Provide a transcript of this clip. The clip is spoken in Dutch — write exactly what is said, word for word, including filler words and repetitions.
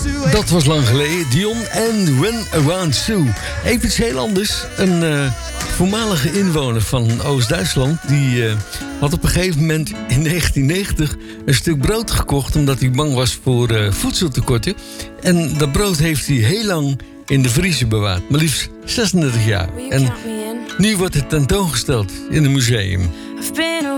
Dat was lang geleden. Dion en Run Around Sue. Even iets heel anders. Een uh, voormalige inwoner van Oost-Duitsland... die uh, had op een gegeven moment in negentien negentig... een stuk brood gekocht... omdat hij bang was voor uh, voedseltekorten. En dat brood heeft hij heel lang in de vriezer bewaard. Maar liefst zesendertig jaar. En nu wordt het tentoongesteld in een museum.